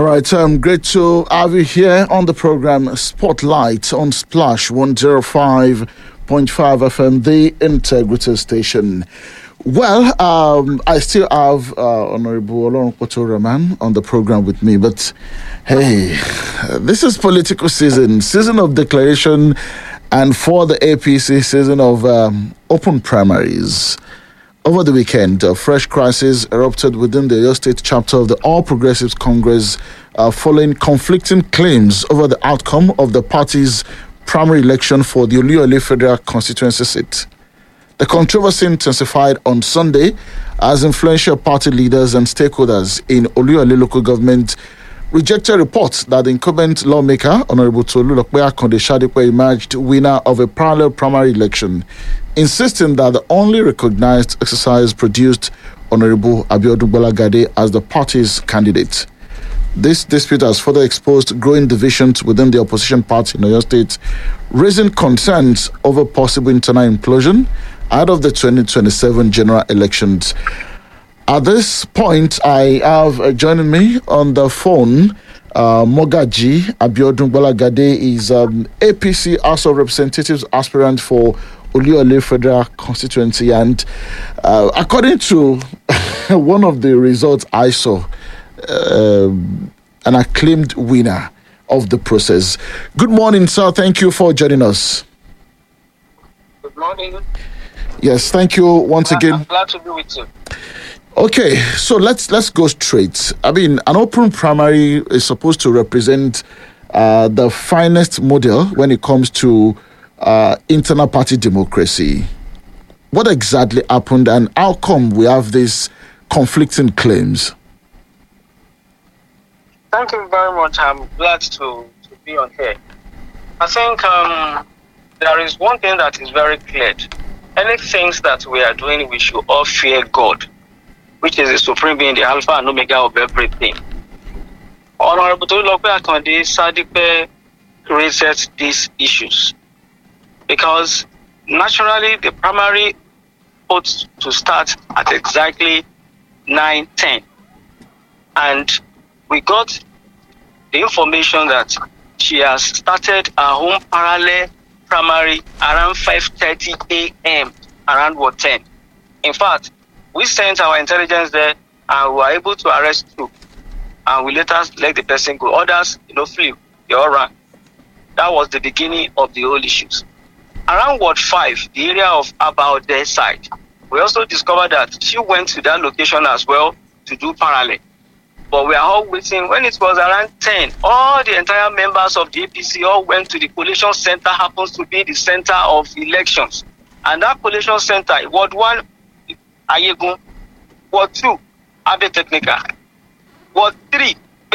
right, great to have you here on the program Spotlight on Splash 105.5 FM, the Integrity Station. Well, I still have Honorable Olorunpoto Rahman on the program with me, but hey, this is political season of declaration, and for the APC, season of open primaries. Over the weekend, a fresh crisis erupted within the Oyo State chapter of the All Progressives Congress following conflicting claims over the outcome of the party's primary election for the Oluyole Federal Constituency seat. The controversy intensified on Sunday as influential party leaders and stakeholders in Oluyole local government rejected reports that the incumbent lawmaker, Honorable Tolulokpe Akande Shadipe, emerged winner of a parallel primary election, insisting that the only recognized exercise produced Honorable Abiodun Gbolagade as the party's candidate. This dispute has further exposed growing divisions within the opposition party in Oyo State, raising concerns over possible internal implosion out of the 2027 general elections. At this point, I have joining me on the phone, Mogaji Abiodun Gbolagade is APC House of Representatives aspirant for Oluyole Federal Constituency, and according to one of the results I saw, an acclaimed winner of the process. Good morning, sir. Thank you for joining us. Good morning. Yes, thank you once again. I'm glad to be with you. Okay, so let's go straight. I mean, an open primary is supposed to represent the finest model when it comes to internal party democracy. What exactly happened, and how come we have these conflicting claims? Thank you very much. I'm glad to be on here. I think there is one thing that is very clear. Any things that we are doing, we should all fear God, which is the supreme being, the alpha and omega of everything. Honorable Tolulokpe Akande Shadipe raises these issues because naturally the primary ought to start at exactly 9:10, and we got the information that she has started her own parallel primary around 5:30 a.m. around what 10. In fact, we sent our intelligence there and we were able to arrest two. And we later let the person go. Others, flew. They all ran. That was the beginning of the whole issues. Around Ward 5, the area of about their side, we also discovered that she went to that location as well to do parallel. But we are all waiting. When it was around 10, all the entire members of the APC all went to the collation center, happens to be the center of elections. And that collation center, Ward 1, Ayegun, Ward 2, Abe Technical, Ward 3,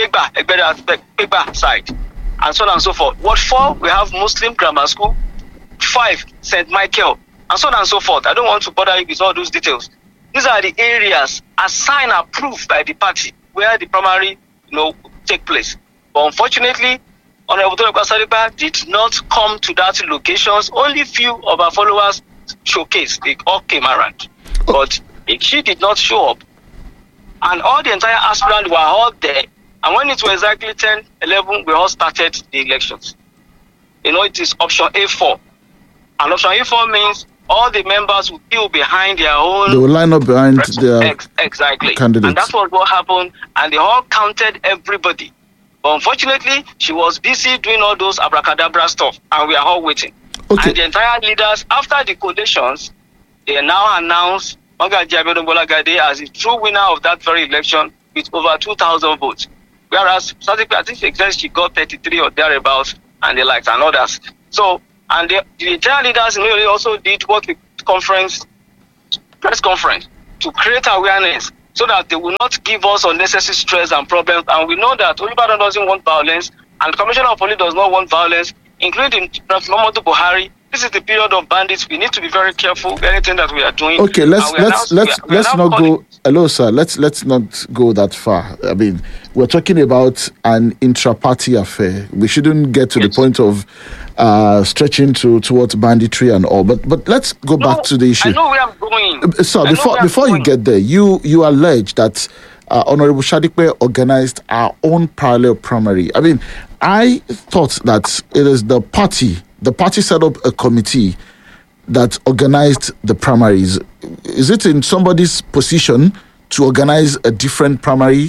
Pegba side, and so on and so forth. Ward 4, we have Muslim Grammar School, 5, St. Michael, and so on and so forth. I don't want to bother you with all those details. These are the areas assigned, approved by the party where the primary, take place. But unfortunately, Honorable Tolulokpe Shadipe did not come to that locations. Only few of our followers showcased. They all came around. But she did not show up. And all the entire aspirants were all there. And when it was exactly 10, 11, we all started the elections. It is option A4. And option A4 means all the members will queue behind their own. They will line up behind their exactly. candidates. And that's what happened. And they all counted everybody. But unfortunately, she was busy doing all those abracadabra stuff. And we are all waiting. Okay. And the entire leaders, after the collations, they now announced Mogaji Abiodun Gbolagade as the true winner of that very election with over 2,000 votes. Whereas, I think she got 33 or thereabouts, and the likes and others. So, and the entire leaders also did what we press conference, to create awareness so that they will not give us unnecessary stress and problems. And we know that Olubadan doesn't want violence, and the Commissioner of Police does not want violence, including President Muhammadu Buhari. This is the period of bandits. We need to be very careful with anything that we are doing. Okay, let's not go. Hello, sir. Let's not go that far. I mean, we're talking about an intra-party affair. We shouldn't get to the point of stretching towards banditry and all. But let's go back to the issue. I know where I'm going. Sir, before you get there, you allege that Honorable Shadipe organized our own parallel primary. I mean, I thought that it is the party set up a committee that organized the primaries. Is it in somebody's position to organize a different primary?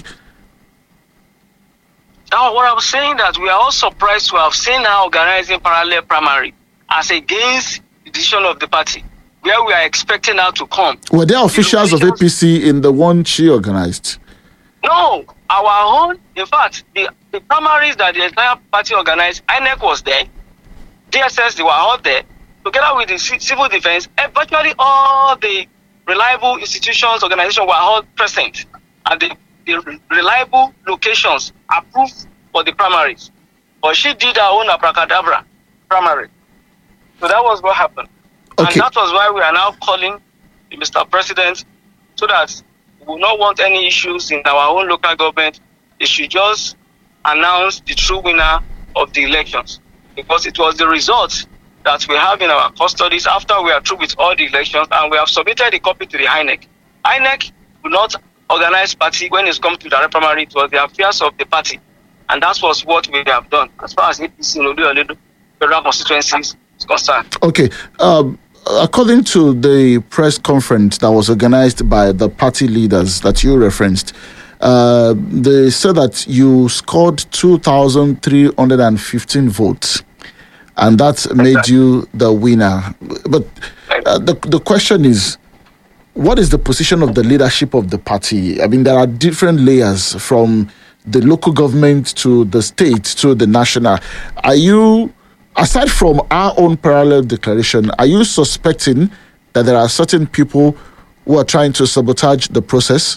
Now, what I'm saying that we are all surprised to have seen her organizing parallel primary as against the decision of the party, where we are expecting her to come. Were there officials of APC in the one she organized? No, our own. In fact, the primaries that the entire party organized, INEC was there, DSS, they were all there, together with the civil defense, and virtually all the reliable institutions, organizations were all present, and the reliable locations approved for the primaries. But she did her own abracadabra primary. So that was what happened. Okay. And that was why we are now calling the Mr. President, so that we will not want any issues in our own local government. They should just announce the true winner of the elections, because it was the results that we have in our custodies after we are through with all the elections, and we have submitted a copy to the INEC. INEC will not organize party when it comes to the primary. It was the affairs of the party, and that was what we have done as far as APC in federal constituencies is concerned. Okay. According to the press conference that was organized by the party leaders that you referenced, they said that you scored 2,315 votes, and that made you the winner. But the question is, what is the position of the leadership of the party? I mean, there are different layers from the local government to the state to the national. Are you, aside from our own parallel declaration, are you suspecting that there are certain people who are trying to sabotage the process?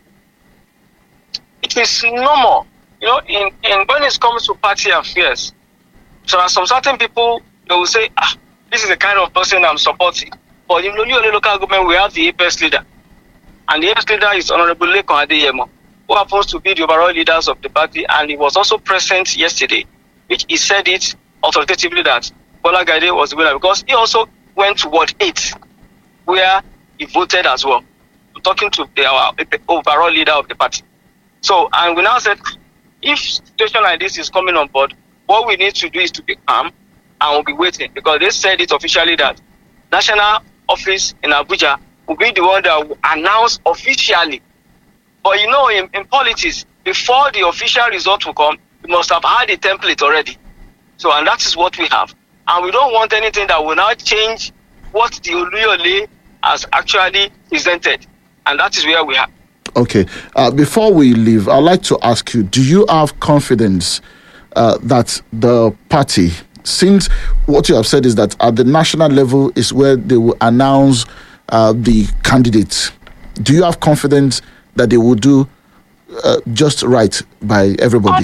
It is normal. In when it comes to party affairs, so there are some certain people that will say, this is the kind of person I'm supporting. But in the local government, we have the APS leader. And the APS leader is Honorable Lekon Adeyemo, who happens to be the overall leaders of the party. And he was also present yesterday, which he said it authoritatively that Bola Gade was the winner, because he also went to Ward 8, where he voted as well, talking to our overall leader of the party. So, and we now said, if situation like this is coming on board, what we need to do is to be calm, and we'll be waiting, because they said it officially that national office in Abuja will be the one that will announce officially. But in politics, before the official result will come, we must have had a template already. So, and that is what we have. And we don't want anything that will now change what the Oluyole has actually presented. And that is where we are. Okay. Before we leave, I'd like to ask you, do you have confidence that the party, since what you have said is that at the national level is where they will announce the candidates, do you have confidence that they will do just right by everybody?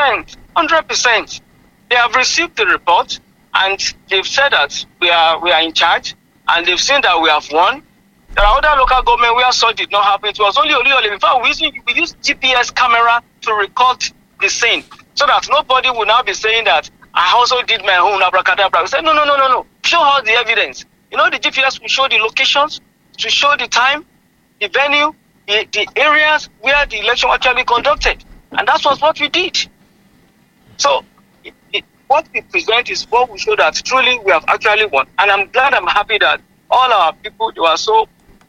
100%. They have received the report, and they've said that we are in charge, and they've seen that we have won. There are other local government where such did not happen. It was only Oluyole. In fact, we used GPS camera to record the scene, so that nobody will now be saying that I also did my own abracadabra. We said, no. Show us the evidence. The GPS will show the locations, to show the time, the venue, the areas where the election was actually conducted. And that was what we did. So, what we present is what we show that truly we have actually won. And I'm happy that all our people, they were so,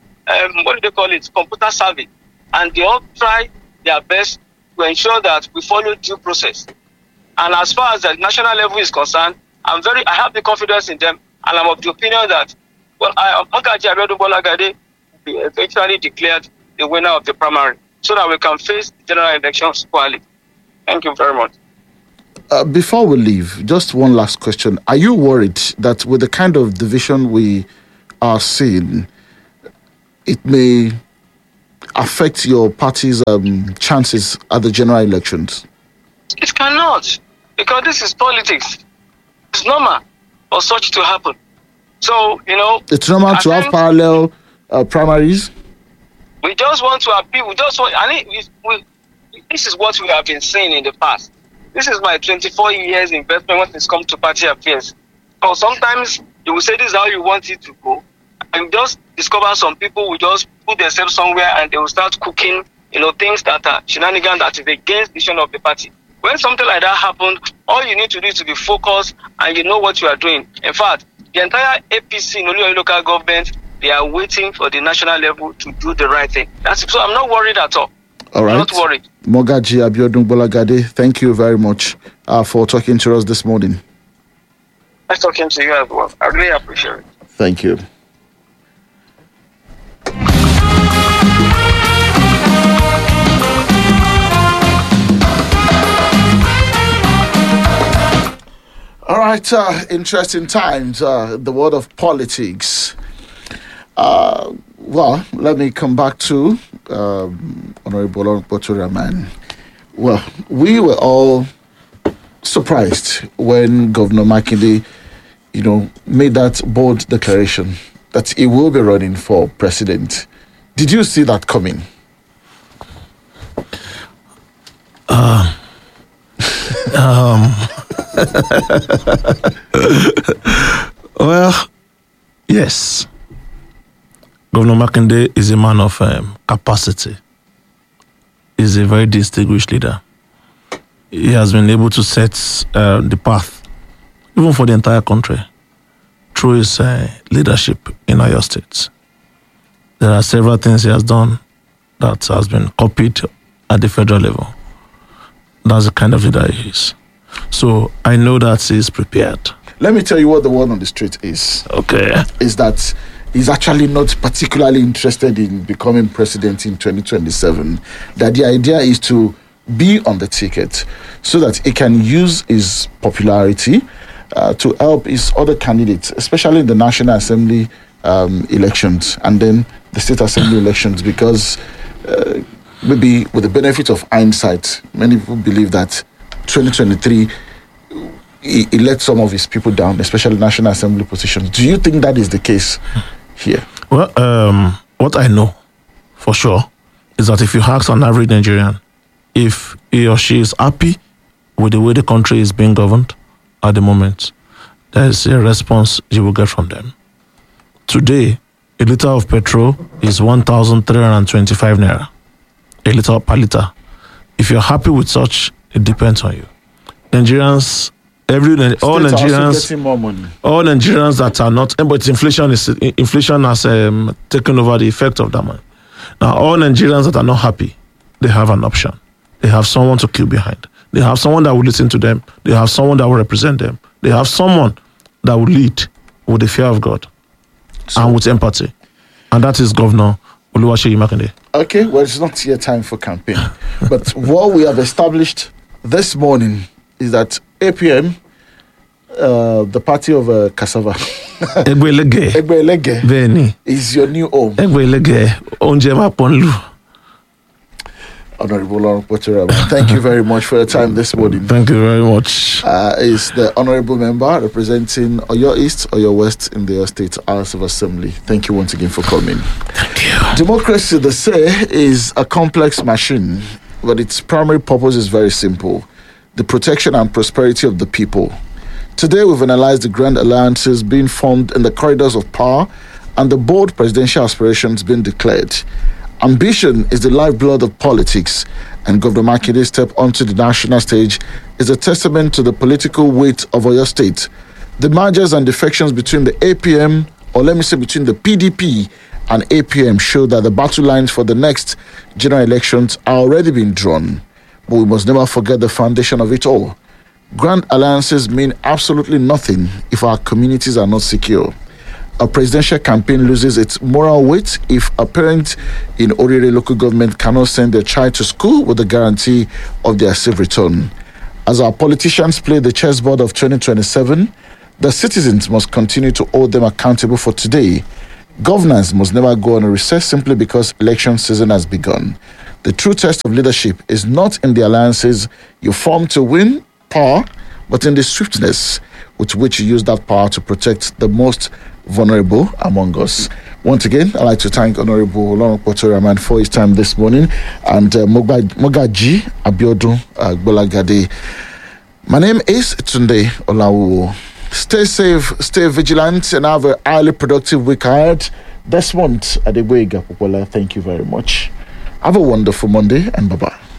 computer savvy. And they all try their best to ensure that we follow due process. And as far as the national level is concerned, I have the confidence in them, and I'm of the opinion that Magaji Abiodun Bola Gade will be eventually declared the winner of the primary, so that we can face the general elections squarely. Thank you very much. Before we leave, just one last question. Are you worried that with the kind of division we are seeing, it may affect your party's chances at the general elections? It cannot, because this is politics. It's normal for such to happen. So, it's normal to have parallel primaries. We just want to appeal. This is what we have been saying in the past. This is my 24 years investment when it comes to party affairs. So sometimes you will say this is how you want it to go, and just discover some people will just put themselves somewhere and they will start cooking things that are shenanigans that is against the vision of the party. When something like that happens, all you need to do is to be focused and you know what you are doing. In fact, the entire APC in Oluwayo local government, they are waiting for the national level to do the right thing. So I'm not worried at all. All right. I'm not worried. Mogaji Abiodun Gbolagade, thank you very much for talking to us this morning. Nice talking to you as well. I really appreciate it. Thank you. All right, interesting times, the world of politics. Well, let me come back to Honorable Olorunpotu. Well, we were all surprised when Governor Makinde, made that bold declaration that he will be running for president. Did you see that coming? Well, yes. Governor Makinde is a man of capacity. He's a very distinguished leader. He has been able to set the path, even for the entire country, through his leadership in Oyo State. There are several things he has done that has been copied at the federal level. That's the kind of leader he is. So I know that he's prepared. Let me tell you what the word on the street is. Okay. Is that he's actually not particularly interested in becoming president in 2027. That the idea is to be on the ticket so that he can use his popularity to help his other candidates, especially in the National Assembly elections and then the State Assembly elections, because maybe with the benefit of hindsight, many people believe that 2023 he let some of his people down, especially National Assembly positions. Do you think that is the case here? Well, what I know for sure is that if you ask an average Nigerian if he or she is happy with the way the country is being governed at the moment, there is a response you will get from them. Today, a liter of petrol is 1,325 naira. A liter per liter. If you're happy with such, it depends on you. Nigerians, all Nigerians that are not, but inflation has taken over the effect of that money. Now, all Nigerians that are not happy, they have an option. They have someone to queue behind. They have someone that will listen to them. They have someone that will represent them. They have someone that will lead with the fear of God and with empathy. And that is Governor Oluwaseyi Makinde. Okay, well, it's not yet time for campaign. But what we have established this morning is that APM, the party of cassava, Egbeelege is your new home. Egbeelege Onjema Ponlu. Honorable Olorunpotu, thank you very much for your time this morning. Thank you very much. Is the honorable member representing Oyo East, Oyo West in the Oyo State House of Assembly. Thank you once again for coming. Thank you. Democracy, they say, is a complex machine, but its primary purpose is very simple: the protection and prosperity of the people. Today, we've analyzed the grand alliances being formed in the corridors of power and the bold presidential aspirations being declared. Ambition is the lifeblood of politics, and Governor Makinde's step onto the national stage is a testament to the political weight of Oyo State. The mergers and defections between the APM, or let me say between the PDP and APM, show that the battle lines for the next general elections are already being drawn. But we must never forget the foundation of it all. Grand alliances mean absolutely nothing if our communities are not secure. A presidential campaign loses its moral weight if a parent in Orire local government cannot send their child to school with the guarantee of their safe return. As our politicians play the chessboard of 2027, the citizens must continue to hold them accountable for today. Governance must never go on a recess simply because election season has begun. The true test of leadership is not in the alliances you form to win power, but in the swiftness with which you use that power to protect the most vulnerable among us. Once again, I'd like to thank Honorable Olorunpotu for his time this morning, and Mogaji Abiodun Gbolagade. My name is Tunde Olawu. Stay safe, stay vigilant, and have a highly productive week ahead. Desmond Adegboyega Popola, thank you very much. Have a wonderful Monday and bye-bye.